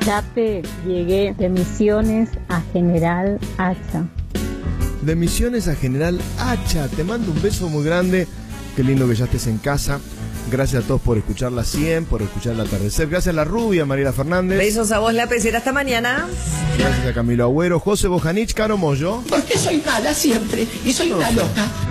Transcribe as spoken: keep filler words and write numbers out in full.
Lape, llegué de Misiones a General Hacha. De Misiones a General Hacha. Te mando un beso muy grande. Qué lindo que ya estés en casa. Gracias a todos por escuchar la cien, por escuchar el atardecer. Gracias a la rubia Mariela Fernández. Besos a vos, Lape. Será hasta mañana. Gracias a Camilo Agüero, José Bojanich, Caro Mollo. Porque soy mala siempre y soy una loca.